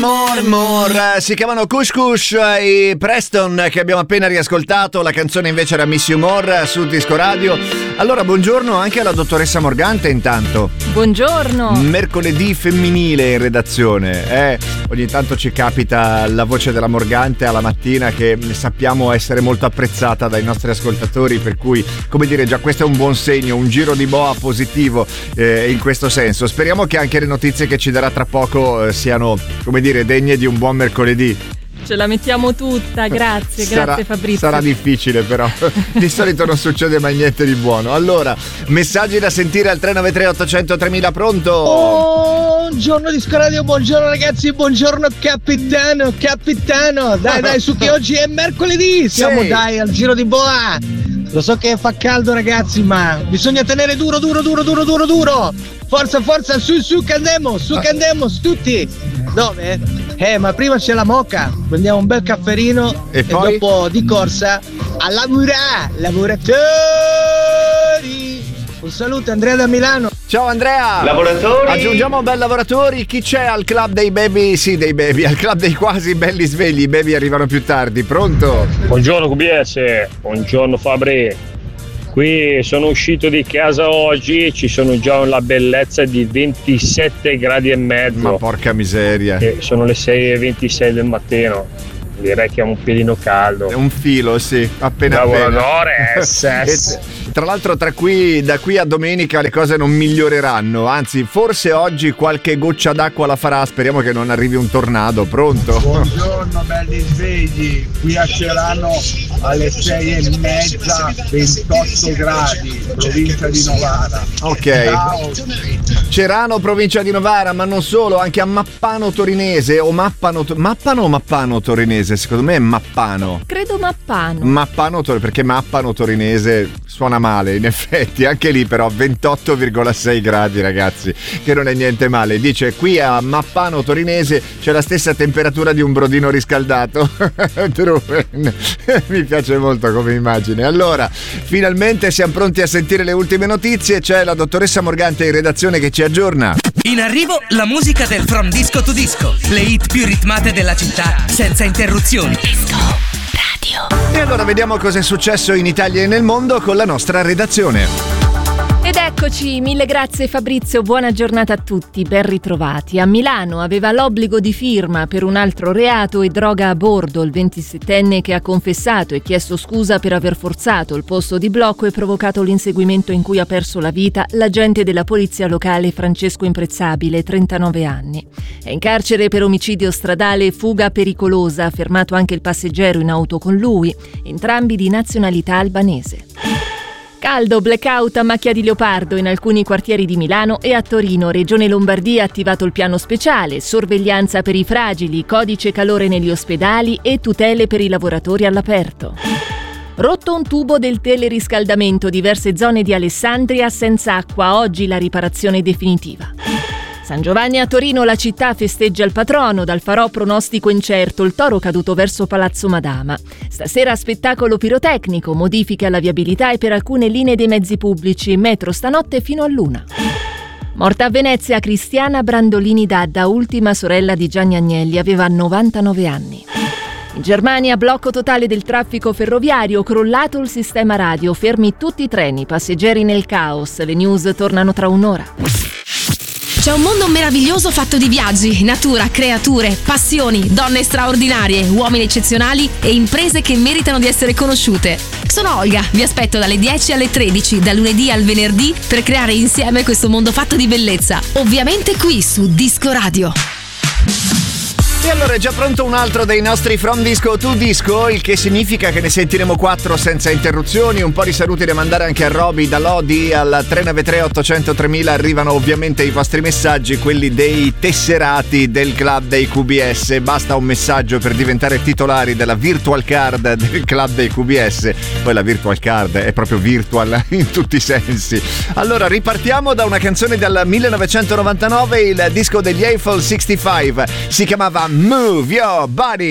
More. Si chiamano Kush Kush e Preston, che abbiamo appena riascoltato. La canzone invece era Miss You More su Disco Radio. Allora, buongiorno anche alla dottoressa Morgante intanto. Buongiorno. Mercoledì femminile in redazione. Ogni tanto ci capita la voce della Morgante alla mattina, che sappiamo essere molto apprezzata dai nostri ascoltatori, per cui, come dire, già questo è un buon segno, un giro di boa positivo in questo senso. Speriamo che anche le notizie che ci darà tra poco siano, come dire, degne di un buon mercoledì. Ce la mettiamo tutta, grazie Fabrizio. Sarà difficile però, di solito non succede mai niente di buono. Allora, messaggi da sentire al 393 800 3000, pronto? Buongiorno Disco Radio, buongiorno ragazzi, buongiorno capitano. Dai, su che oggi è mercoledì, siamo dai al giro di boa. Lo so che fa caldo ragazzi, ma bisogna tenere duro. Forza, su che andiamo, tutti. Dove? Ma prima c'è la moca, prendiamo un bel cafferino e poi dopo di corsa a lavoratori. Un saluto, Andrea da Milano. Ciao Andrea. Lavoratori. Aggiungiamo bel lavoratori. Chi c'è al club dei baby? Sì, dei baby, al club dei quasi belli svegli. I baby arrivano più tardi. Pronto? Buongiorno QBS, buongiorno Fabri. Qui sono uscito di casa oggi, ci sono già una bellezza di 27 gradi e mezzo. Ma porca miseria. Sono le 6:26 del mattino. Direi che è un pelino caldo. È un filo, sì, appena. Tra l'altro da qui a domenica le cose non miglioreranno, anzi forse oggi qualche goccia d'acqua la farà, speriamo che non arrivi un tornado. Pronto? Buongiorno belli svegli, qui a Cerano alle 6:30, 28 gradi, provincia di Novara. Ok. Ciao. Cerano, provincia di Novara, ma non solo, anche a Mappano Torinese o Mappano o Mappano Torinese? Secondo me è Mappano. Credo Mappano. Mappano, perché Mappano Torinese suona male, in effetti. Anche lì però 28,6 gradi ragazzi, che non è niente male. Dice qui a Mappano Torinese c'è la stessa temperatura di un brodino riscaldato. Mi piace molto come immagine. Allora, finalmente siamo pronti a sentire le ultime notizie. C'è la dottoressa Morgante in redazione che ci aggiorna. In arrivo la musica del From Disco to Disco, le hit più ritmate della città senza interruzioni. Disco Radio. E allora vediamo cosa è successo in Italia e nel mondo con la nostra redazione. Ed eccoci, mille grazie Fabrizio, buona giornata a tutti, ben ritrovati. A Milano aveva l'obbligo di firma per un altro reato e droga a bordo il 27enne che ha confessato e chiesto scusa per aver forzato il posto di blocco e provocato l'inseguimento in cui ha perso la vita l'agente della polizia locale Francesco Imprezzabile, 39 anni. È in carcere per omicidio stradale e fuga pericolosa, fermato anche il passeggero in auto con lui, entrambi di nazionalità albanese. Caldo, blackout a macchia di leopardo in alcuni quartieri di Milano e a Torino. Regione Lombardia ha attivato il piano speciale, sorveglianza per i fragili, codice calore negli ospedali e tutele per i lavoratori all'aperto. Rotto un tubo del teleriscaldamento, diverse zone di Alessandria senza acqua, oggi la riparazione definitiva. San Giovanni a Torino, la città festeggia il patrono, dal farò pronostico incerto, il toro caduto verso Palazzo Madama. Stasera spettacolo pirotecnico, modifiche alla viabilità e per alcune linee dei mezzi pubblici, metro stanotte fino all'1. Morta a Venezia Cristiana Brandolini D'Adda, ultima sorella di Gianni Agnelli, aveva 99 anni. In Germania blocco totale del traffico ferroviario, crollato il sistema radio, fermi tutti i treni, passeggeri nel caos. Le news tornano tra un'ora. C'è un mondo meraviglioso fatto di viaggi, natura, creature, passioni, donne straordinarie, uomini eccezionali e imprese che meritano di essere conosciute. Sono Olga, vi aspetto dalle 10 alle 13, da lunedì al venerdì, per creare insieme questo mondo fatto di bellezza. Ovviamente qui su Disco Radio. E allora è già pronto un altro dei nostri From Disco to Disco, il che significa che ne sentiremo 4 senza interruzioni. Un po' di saluti da mandare anche a Roby da Lodi. Al 393 800 3000 arrivano ovviamente i vostri messaggi, quelli dei tesserati del club dei QBS. Basta un messaggio per diventare titolari della virtual card del club dei QBS. Poi la virtual card è proprio virtual in tutti i sensi. Allora ripartiamo da una canzone del 1999, il disco degli Eiffel 65. Si chiamava Move Your Body.